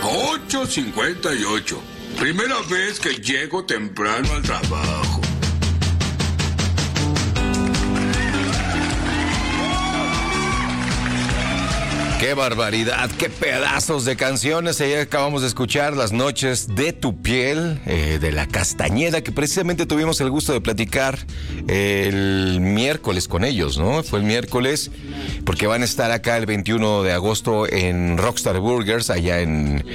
8:58. Primera vez que llego temprano al trabajo. ¡Qué barbaridad! ¡Qué pedazos de canciones! Ayer acabamos de escuchar Las noches de tu piel, de La Castañeda, que precisamente tuvimos el gusto de platicar el miércoles con ellos, ¿no? Fue el miércoles, porque van a estar acá el 21 de agosto en Rockstar Burgers, allá en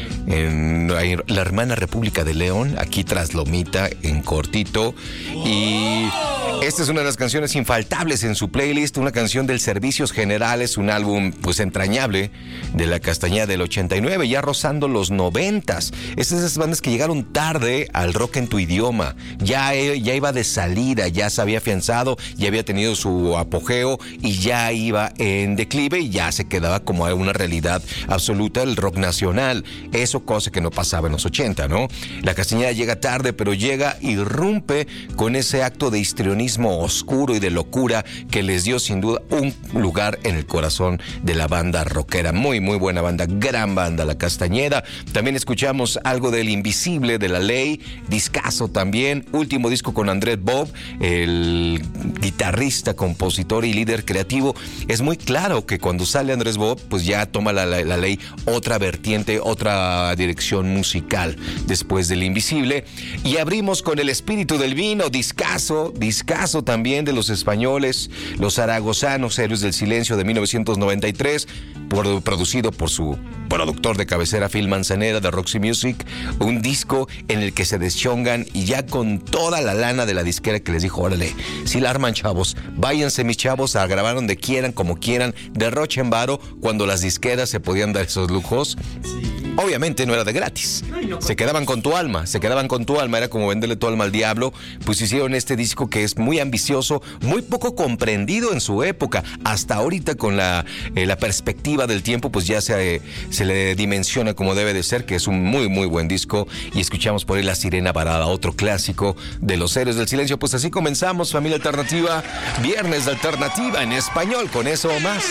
la hermana República de León, aquí tras Lomita, en cortito. Y esta es una de las canciones infaltables en su playlist, una canción del Servicios Generales, un álbum pues entrañable de La Castañeda del 89, ya rozando los 90s. Estas son esas bandas que llegaron tarde al rock en tu idioma. Ya iba de salida, ya se había afianzado, ya había tenido su apogeo y ya iba en declive y ya se quedaba como una realidad absoluta el rock nacional. Eso cosa que no pasaba en los 80, ¿no? La Castañeda llega tarde, pero llega, irrumpe con ese acto de histrionismo oscuro y de locura que les dio sin duda un lugar en el corazón de la banda rockera. Muy, muy buena banda, gran banda, La Castañeda. También escuchamos algo del Invisible, de La Ley, discazo también. Último disco con Andrés Bob, el guitarrista, compositor y líder creativo. Es muy claro que cuando sale Andrés Bob, pues ya toma la Ley otra vertiente, otra dirección musical después del Invisible. Y abrimos con El Espíritu del Vino, discazo también de los españoles, los zaragozanos, Héroes del Silencio de 1993, producido por su productor de cabecera Phil Manzanera de Roxy Music, un disco en el que se deschongan y ya con toda la lana de la disquera que les dijo, órale, si la arman chavos, váyanse mis chavos a grabar donde quieran, como quieran, derrochen varo, cuando las disqueras se podían dar esos lujos. Sí. Obviamente no era de gratis, se quedaban con tu alma, era como venderle tu alma al diablo. Pues hicieron este disco que es muy ambicioso, muy poco comprendido en su época, hasta ahorita con la perspectiva del tiempo, pues ya se le dimensiona como debe de ser, que es un muy, muy buen disco. Y escuchamos por ahí La Sirena Varada, otro clásico de los Héroes del Silencio. Pues así comenzamos, familia alternativa, viernes de alternativa en español, con eso o más.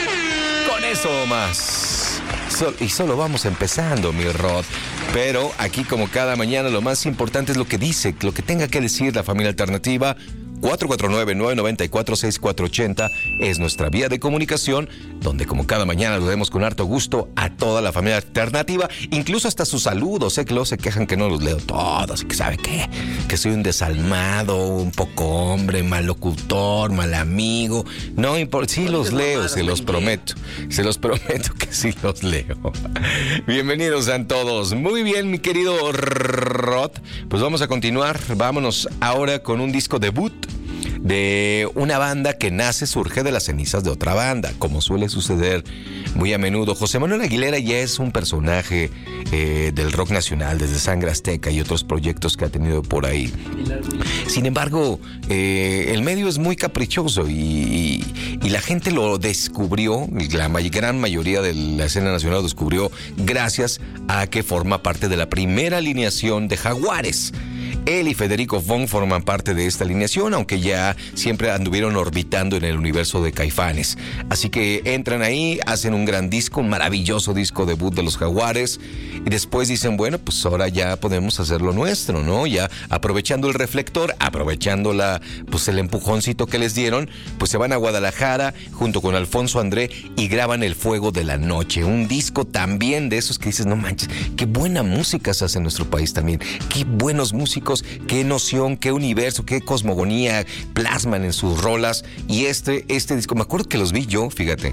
Y solo vamos empezando, mi Rod. Pero aquí, como cada mañana, lo más importante es lo que tenga que decir la familia alternativa. 449-994-6480 es nuestra vía de comunicación, donde como cada mañana lo vemos con harto gusto a toda la familia alternativa, incluso hasta sus saludos. Sé que luego se quejan que no los leo todos, que sabe qué, que soy un desalmado, un poco hombre, mal locutor, mal amigo. No importa, sí los leo, se los prometo que sí los leo. Bienvenidos sean todos. Muy bien, mi querido Rod, pues vamos a continuar. Vámonos ahora con un disco debut de una banda que surge de las cenizas de otra banda, como suele suceder muy a menudo. José Manuel Aguilera ya es un personaje del rock nacional, desde Sangre Azteca y otros proyectos que ha tenido por ahí. Sin embargo, el medio es muy caprichoso y la gente lo descubrió, la gran mayoría de la escena nacional lo descubrió gracias a que forma parte de la primera alineación de Jaguares. Él y Federico Fong forman parte de esta alineación, aunque ya siempre anduvieron orbitando en el universo de Caifanes. Así que entran ahí, hacen un gran disco, un maravilloso disco debut de los Jaguares, y después dicen, bueno, pues ahora ya podemos hacer lo nuestro, ¿no? Ya aprovechando el reflector, aprovechando el empujoncito que les dieron, pues se van a Guadalajara junto con Alfonso André y graban El Fuego de la Noche, un disco también de esos que dices, no manches, qué buena música se hace en nuestro país también, qué buenos músicos, qué noción, qué universo, qué cosmogonía plasman en sus rolas. Y este disco, me acuerdo que los vi yo, fíjate,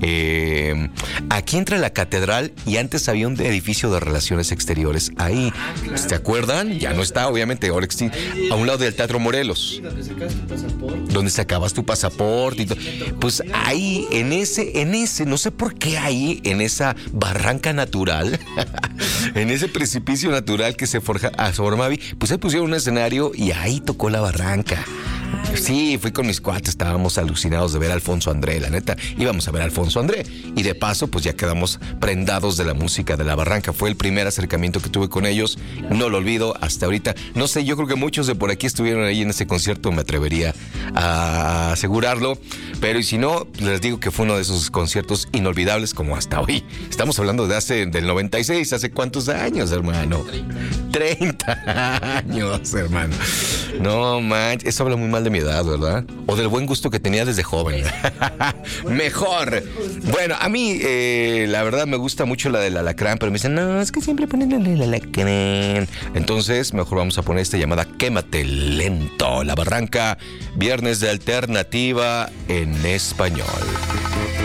aquí entre la catedral y antes había un edificio de relaciones exteriores ahí, claro. ¿Se acuerdan? Ya no está, obviamente, ahora existe, a un lado del Teatro Morelos, donde sacabas tu pasaporte y todo. Pues ahí, en ese, no sé por qué ahí, en esa barranca natural, en ese precipicio natural que se forma, pues ahí pusieron un escenario y ahí tocó La Barranca. Sí, fui con mis cuates, estábamos alucinados de ver a Alfonso André, la neta. Íbamos a ver a Alfonso André. Y de paso, pues ya quedamos prendados de la música de La Barranca. Fue el primer acercamiento que tuve con ellos. No lo olvido hasta ahorita. No sé, yo creo que muchos de por aquí estuvieron ahí en ese concierto, me atrevería a asegurarlo. Pero y si no, les digo que fue uno de esos conciertos inolvidables como hasta hoy. Estamos hablando del 96, ¿hace cuántos años, hermano? 30 años, hermano. No manches, eso habla muy mal de mi edad, ¿verdad? O del buen gusto que tenía desde joven. Mejor. Bueno, a mí, la verdad, me gusta mucho la del alacrán, pero me dicen, no, es que siempre ponen la del alacrán. Entonces, mejor vamos a poner esta llamada Quémate Lento. La Barranca, viernes de alternativa en español.